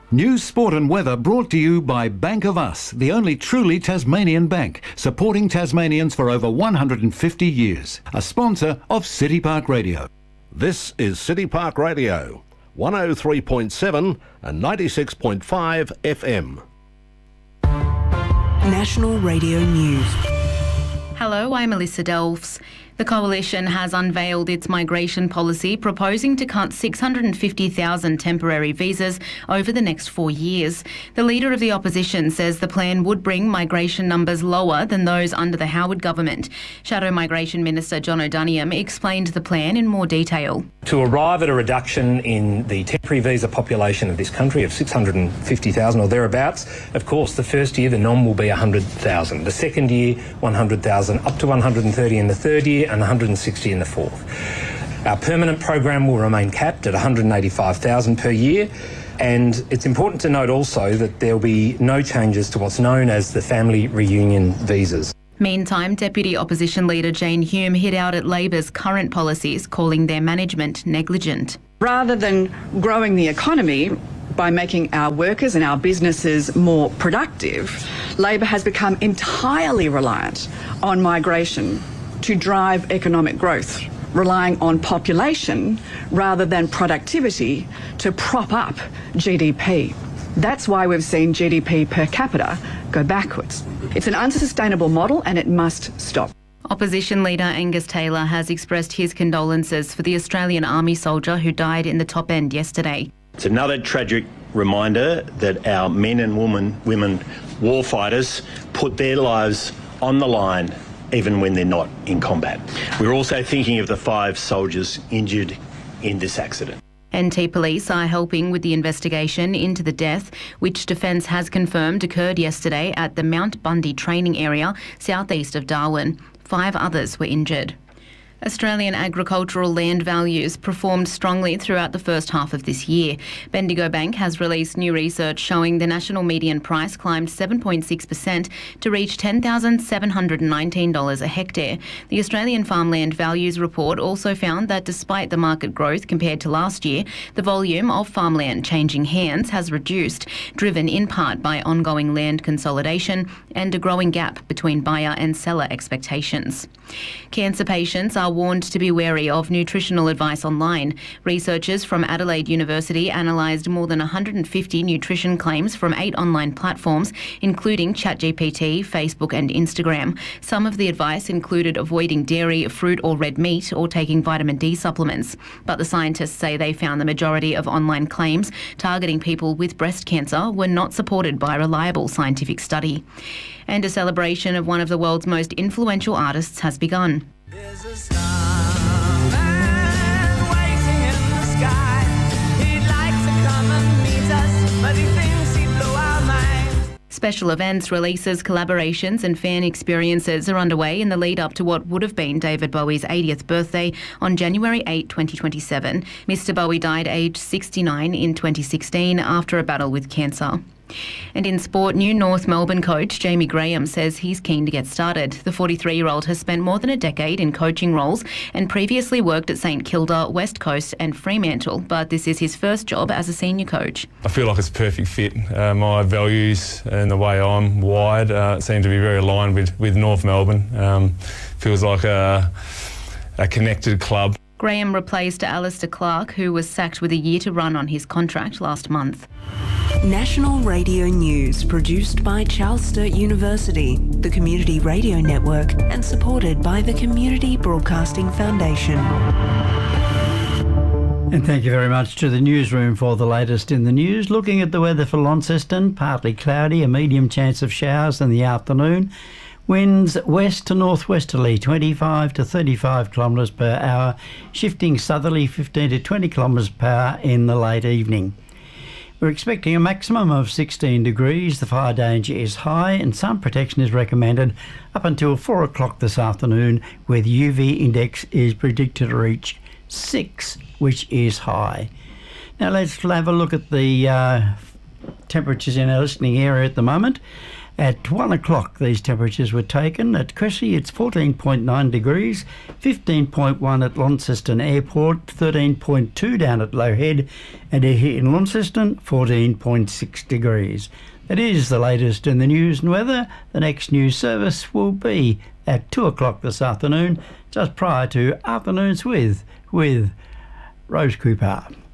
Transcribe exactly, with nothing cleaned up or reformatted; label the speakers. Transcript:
Speaker 1: News, sport and weather brought to you by Bank of Us, the only truly Tasmanian bank, supporting Tasmanians for over one hundred fifty years. A sponsor of City Park Radio.
Speaker 2: This is City Park Radio, one oh three point seven and ninety-six point five F M.
Speaker 3: National Radio News.
Speaker 4: Hello, I'm Alyssa Delves. The Coalition has unveiled its migration policy, proposing to cut six hundred fifty thousand temporary visas over the next four years. The leader of the opposition says the plan would bring migration numbers lower than those under the Howard government. Shadow Migration Minister John O'Doniam explained the plan in more detail.
Speaker 5: To arrive at a reduction in the temporary visa population of this country of six hundred fifty thousand or thereabouts, of course, the first year the norm will be one hundred thousand. The second year, one hundred thousand, up to one hundred thirty in the third year, and one hundred sixty in the fourth. Our permanent program will remain capped at one hundred eighty-five thousand per year, and it's important to note also that there will be no changes to what's known as the family reunion visas.
Speaker 4: Meantime, Deputy Opposition Leader Jane Hume hit out at Labor's current policies, calling their management negligent.
Speaker 6: Rather than growing the economy by making our workers and our businesses more productive, Labor has become entirely reliant on migration to drive economic growth, relying on population rather than productivity to prop up G D P. That's why we've seen G D P per capita go backwards. It's an unsustainable model and it must stop.
Speaker 4: Opposition leader Angus Taylor has expressed his condolences for the Australian Army soldier who died in the top end yesterday.
Speaker 7: It's another tragic reminder that our men and women, women warfighters put their lives on the line even when they're not in combat. We're also thinking of the five soldiers injured in this accident.
Speaker 4: N T Police are helping with the investigation into the death, which Defence has confirmed occurred yesterday at the Mount Bundy training area southeast of Darwin. Five others were injured. Australian agricultural land values performed strongly throughout the first half of this year. Bendigo Bank has released new research showing the national median price climbed seven point six percent to reach ten thousand seven hundred nineteen dollars a hectare. The Australian Farmland Values Report also found that despite the market growth compared to last year, the volume of farmland changing hands has reduced, driven in part by ongoing land consolidation and a growing gap between buyer and seller expectations. Cancer patients are warned to be wary of nutritional advice online. Researchers from Adelaide University analysed more than one hundred fifty nutrition claims from eight online platforms, including ChatGPT, Facebook and Instagram. Some of the advice included avoiding dairy, fruit or red meat or taking vitamin D supplements. But the scientists say they found the majority of online claims targeting people with breast cancer were not supported by reliable scientific study. And a celebration of one of the world's most influential artists has begun.
Speaker 8: There's a starman waiting in the sky. He'd like to come and meet us, but he thinks he'd blow our minds.
Speaker 4: Special events, releases, collaborations and fan experiences are underway in the lead up to what would have been David Bowie's eightieth birthday on January eighth, twenty twenty-seven. Mister Bowie died aged sixty-nine in twenty sixteen after a battle with cancer. And in sport, new North Melbourne coach Jamie Graham says he's keen to get started. The forty-three-year-old has spent more than a decade in coaching roles and previously worked at St Kilda, West Coast and Fremantle, but this is his first job as a senior coach.
Speaker 9: I feel like it's a perfect fit. Uh, my values and the way I'm wired uh, seem to be very aligned with, with North Melbourne. Um, feels like a, a connected club.
Speaker 4: Graham replaced Alistair Clark, who was sacked with a year to run on his contract last month.
Speaker 3: National Radio News, produced by Charles Sturt University, the Community Radio Network, and supported by the Community Broadcasting Foundation.
Speaker 10: And thank you very much to the newsroom for the latest in the news. Looking at the weather for Launceston, partly cloudy, a medium chance of showers in the afternoon. Winds west to northwesterly, twenty-five to thirty-five kilometres per hour, shifting southerly, fifteen to twenty kilometres per hour in the late evening. We're expecting a maximum of sixteen degrees. The fire danger is high and sun protection is recommended up until four o'clock this afternoon, where the U V index is predicted to reach six, which is high. Now let's have a look at the uh, temperatures in our listening area at the moment. At one o'clock, these temperatures were taken. At Cressy, it's fourteen point nine degrees, fifteen point one at Launceston Airport, thirteen point two down at Low Head, and here in Launceston, fourteen point six degrees. That is the latest in the news and weather. The next news service will be at two o'clock this afternoon, just prior to Afternoons With, with Rose Cooper.